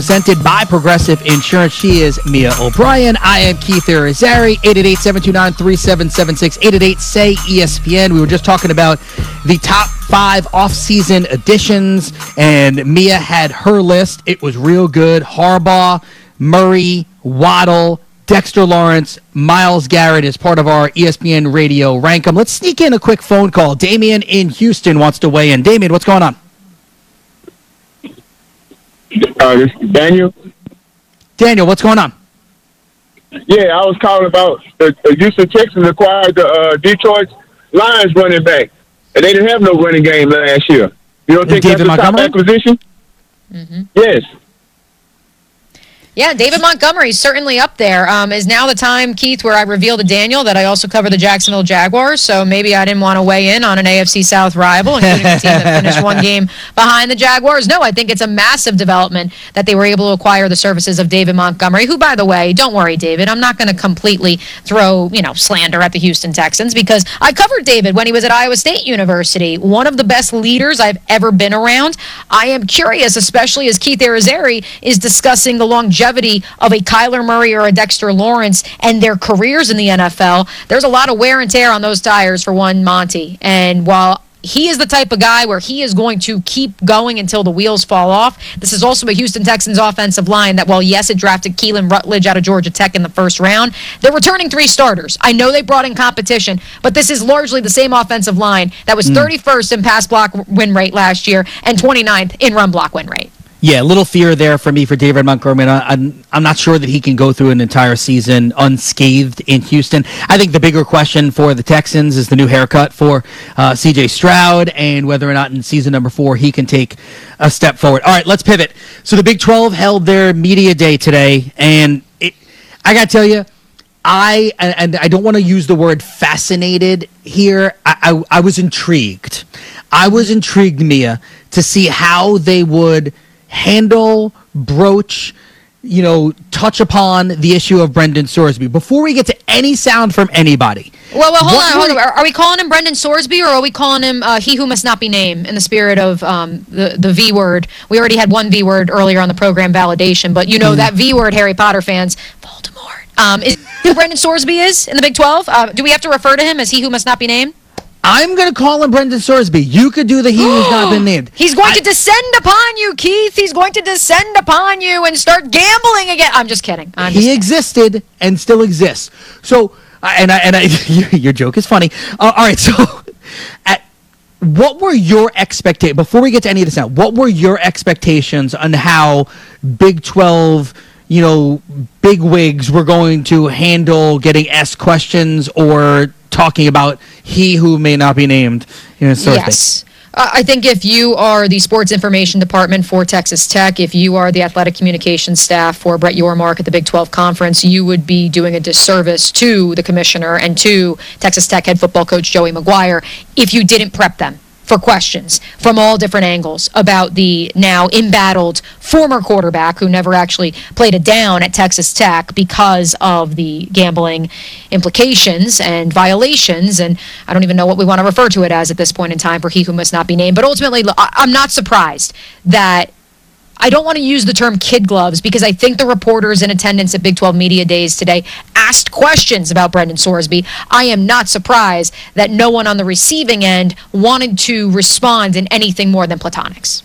Presented by Progressive Insurance. She is Mia O'Brien. I am Keith Irizarry. 888-729-3776. 888-SAY-ESPN. We were just talking about the top 5 off-season additions, and Mia had her list. It was real good. Harbaugh, Murray, Waddle, Dexter Lawrence, Myles Garrett is part of our ESPN Radio Rank 'em. Let's sneak in a quick phone call. Damien in Houston wants to weigh in. Damien, what's going on? This is Daniel. Daniel, what's going on? Yeah, I was calling about the Houston Texans acquired the Detroit Lions running back, and they didn't have no running game last year. You don't think David that's a top Montgomery? acquisition? Mm-hmm. Yes. Yeah, David Montgomery's certainly up there. Is now the time, Keith, where I reveal to Daniel that I also cover the Jacksonville Jaguars, so maybe I didn't want to weigh in on an AFC South rival, including the team that finished one game behind the Jaguars. No, I think it's a massive development that they were able to acquire the services of David Montgomery, who, by the way, don't worry, David, I'm not going to completely throw, slander at the Houston Texans, because I covered David when he was at Iowa State University, one of the best leaders I've ever been around. I am curious, especially as Keith Irizarry is discussing the longevity of a Kyler Murray or a Dexter Lawrence and their careers in the NFL. There's a lot of wear and tear on those tires for one Monty. And while he is the type of guy where he is going to keep going until the wheels fall off, this is also a Houston Texans offensive line that, while yes, it drafted Keelan Rutledge out of Georgia Tech in the first round, they're returning 3 starters. I know they brought in competition, but this is largely the same offensive line that was 31st in pass block win rate last year and 29th in run block win rate. Yeah, a little fear there for me for David Montgomery. I'm not sure that he can go through an entire season unscathed in Houston. I think the bigger question for the Texans is the new haircut for C.J. Stroud and whether or not in season number 4 he can take a step forward. All right, let's pivot. So the Big 12 held their media day today, and I got to tell you, I don't want to use the word fascinated here. I was intrigued. I was intrigued, Mia, to see how they would handle, broach, touch upon the issue of Brendan Sorsby. Before we get to any sound from anybody. Well, hold on. Are we calling him Brendan Sorsby, or are we calling him he who must not be named, in the spirit of the V word? We already had one V word earlier on the program, validation, but that V word, Harry Potter fans, Voldemort. Is who Brendan Sorsby is in the Big 12? Do we have to refer to him as he who must not be named? I'm going to call him Brendan Sorsby. You could do the he who's not been named. He's going to descend upon you, Keith. He's going to descend upon you and start gambling again. I'm just kidding. He existed and still exists. So, your joke is funny. All right, so what were your expectations, before we get to any of this now, what were your expectations on how Big 12, big wigs were going to handle getting asked questions or talking about he who may not be named? Yes. I think if you are the sports information department for Texas Tech, if you are the athletic communications staff for Brett Yormark at the Big 12 Conference, you would be doing a disservice to the commissioner and to Texas Tech head football coach Joey McGuire if you didn't prep them for questions from all different angles about the now embattled former quarterback who never actually played a down at Texas Tech because of the gambling implications and violations, and I don't even know what we want to refer to it as at this point in time for he who must not be named. But ultimately, I'm not surprised that I don't want to use the term kid gloves, because I think the reporters in attendance at Big 12 Media Days today asked questions about Brendan Sorsby. I am not surprised that no one on the receiving end wanted to respond in anything more than platonics.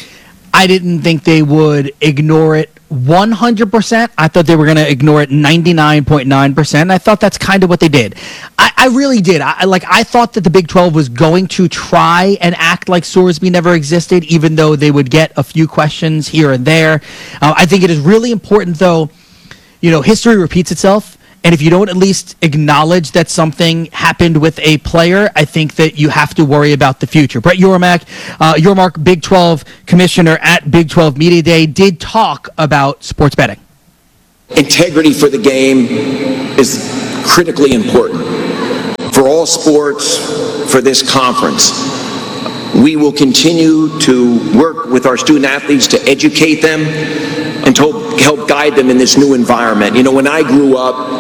I didn't think they would ignore it 100%. I thought they were going to ignore it 99.9%. I thought that's kind of what they did. I really did. I thought that the Big 12 was going to try and act like Sorsby never existed, even though they would get a few questions here and there. I think it is really important, though. History repeats itself. And if you don't at least acknowledge that something happened with a player, I think that you have to worry about the future. Brett Yormark, Big 12 commissioner at Big 12 Media Day, did talk about sports betting. Integrity for the game is critically important for all sports, for this conference. We will continue to work with our student athletes to educate them and to help guide them in this new environment. When I grew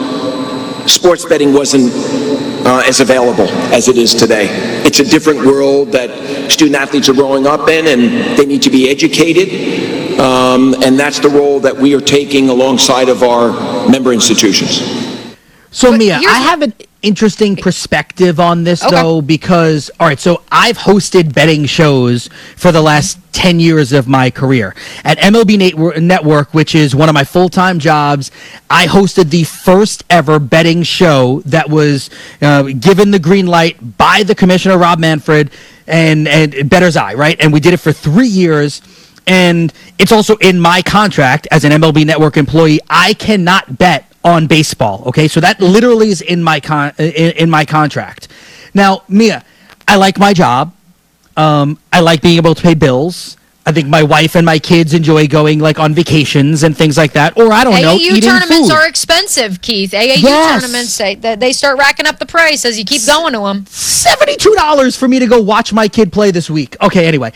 up, sports betting wasn't as available as it is today. It's a different world that student athletes are growing up in, and they need to be educated. and that's the role that we are taking alongside of our member institutions. So, But Mia, here's- I have an interesting perspective on this, Okay. though, because, all right, so I've hosted betting shows for the last 10 years of my career. At MLB Network, which is one of my full-time jobs, I hosted the first ever betting show that was given the green light by the commissioner, Rob Manfred, and Bettor's Eye, right? And we did it for 3 years. And it's also in my contract as an MLB Network employee. I cannot bet on baseball. Okay, so that literally is in my in my contract. Now, Mia, I like my job. I like being able to pay bills. I think my wife and my kids enjoy going like on vacations and things like that. Or I don't know, AAU eating tournaments food. are expensive, Keith. AAU Yes. tournaments, they start racking up the price as you keep going to them. $72 for me to go watch my kid play this week. Okay, anyway,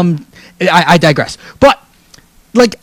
I digress. But like,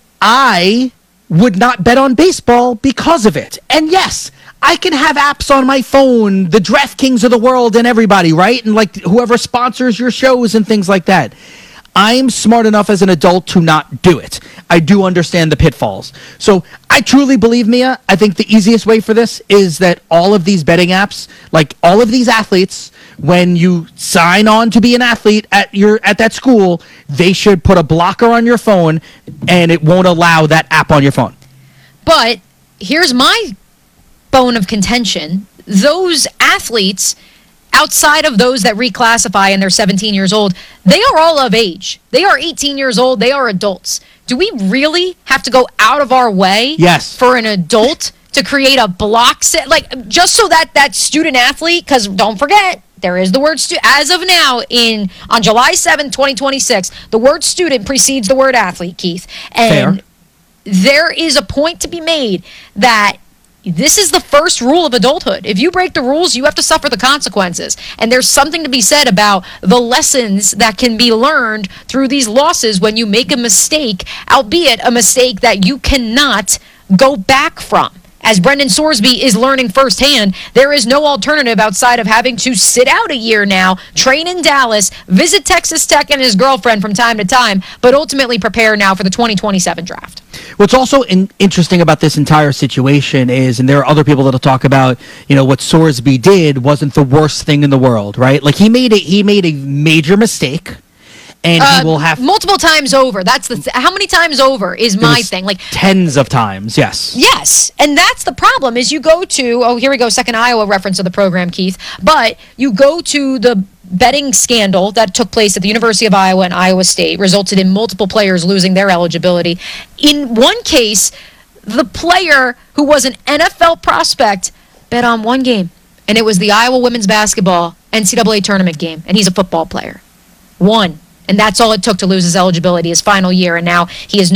I would not bet on baseball because of it. And yes, I can have apps on my phone, the DraftKings of the world and everybody, right? And like whoever sponsors your shows and things like that. I'm smart enough as an adult to not do it. I do understand the pitfalls. So I truly believe, Mia, I think the easiest way for this is that all of these betting apps, like all of these athletes, when you sign on to be an athlete at that school, they should put a blocker on your phone and it won't allow that app on your phone. But here's my bone of contention. Those athletes, outside of those that reclassify and they're 17 years old, they are all of age. They are 18 years old. They are adults. Do we really have to go out of our way Yes. for an adult to create a block set? Like, just so that student athlete, because don't forget, there is the word as of now on July 7th, 2026, the word student precedes the word athlete, Keith. And Fair. there is a point to be made that this is the first rule of adulthood. If you break the rules, you have to suffer the consequences. And there's something to be said about the lessons that can be learned through these losses when you make a mistake, albeit a mistake that you cannot go back from. As Brendan Sorsby is learning firsthand, there is no alternative outside of having to sit out a year now, train in Dallas, visit Texas Tech and his girlfriend from time to time, but ultimately prepare now for the 2027 draft. What's also interesting about this entire situation is, and there are other people that'll talk about, what Sorsby did wasn't the worst thing in the world, right? Like he made a major mistake, and he will have multiple times over. That's how many times over is my thing. Like tens of times, yes. Yes, and that's the problem. Is you go to here we go, second Iowa reference of the program, Keith. But you go to the betting scandal that took place at the University of Iowa and Iowa State, resulted in multiple players losing their eligibility. In one case, the player who was an NFL prospect bet on one game, and it was the Iowa women's basketball NCAA tournament game, and he's a football player. One. And that's all it took to lose his eligibility his final year, and now he has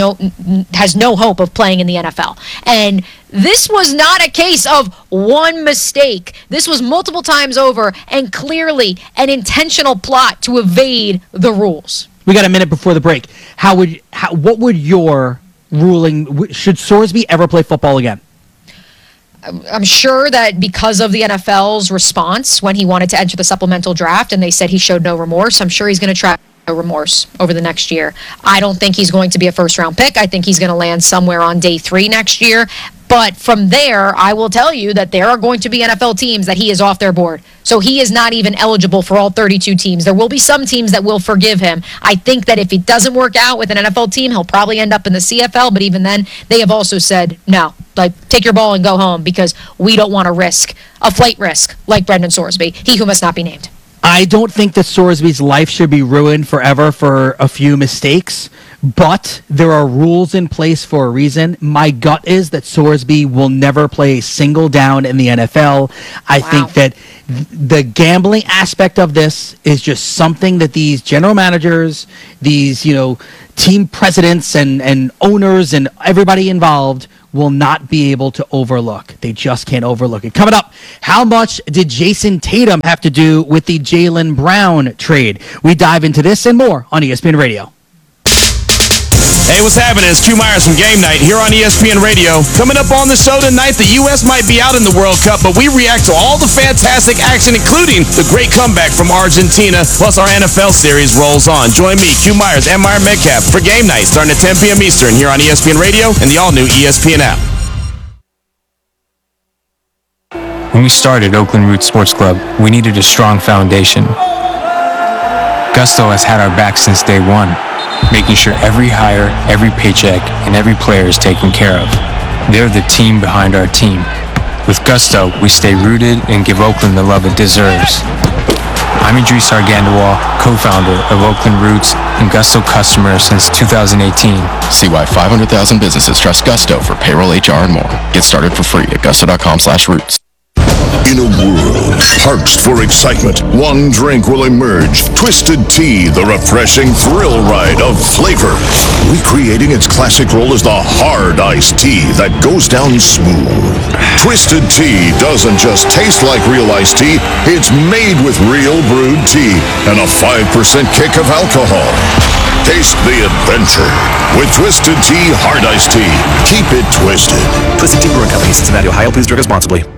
no hope of playing in the NFL. And this was not a case of one mistake. This was multiple times over and clearly an intentional plot to evade the rules. We got a minute before the break. What would your ruling, should Sorsby ever play football again? I'm sure that because of the NFL's response when he wanted to enter the supplemental draft and they said he showed no remorse, I'm sure he's going to try remorse over the next year. I don't think he's going to be a first-round pick. I think he's going to land somewhere on day 3 next year. But from there, I will tell you that there are going to be NFL teams that he is off their board. So he is not even eligible for all 32 teams. There will be some teams that will forgive him. I think that if it doesn't work out with an NFL team, he'll probably end up in the CFL. But even then, they have also said, no, take your ball and go home because we don't want to risk a flight risk like Brendan Sorsby, he who must not be named. I don't think that Sorsby's life should be ruined forever for a few mistakes, but there are rules in place for a reason. My gut is that Sorsby will never play a single down in the NFL. I think that the gambling aspect of this is just something that these general managers, these, team presidents and owners and everybody involved will not be able to overlook. They just can't overlook it. Coming up, how much did Jason Tatum have to do with the Jaylen Brown trade? We dive into this and more on ESPN Radio. Hey, what's happening? It's Q Myers from Game Night here on ESPN Radio. Coming up on the show tonight, the U.S. might be out in the World Cup, but we react to all the fantastic action, including the great comeback from Argentina, plus our NFL series rolls on. Join me, Q Myers, and Meyer Metcalf for Game Night, starting at 10 p.m. Eastern here on ESPN Radio and the all-new ESPN app. When we started Oakland Roots Sports Club, we needed a strong foundation. Gusto has had our back since day one, making sure every hire, every paycheck, and every player is taken care of. They're the team behind our team. With Gusto, we stay rooted and give Oakland the love it deserves. I'm Idris Argandawal, co-founder of Oakland Roots and Gusto customer since 2018. See why 500,000 businesses trust Gusto for payroll, HR, and more. Get started for free at gusto.com/roots. In a world parched for excitement, one drink will emerge. Twisted Tea, the refreshing thrill ride of flavor. Recreating its classic role as the hard iced tea that goes down smooth. Twisted Tea doesn't just taste like real iced tea, it's made with real brewed tea and a 5% kick of alcohol. Taste the adventure with Twisted Tea Hard Iced Tea. Keep it twisted. Twisted Tea Brewing Company, Cincinnati, Ohio. Please drink responsibly.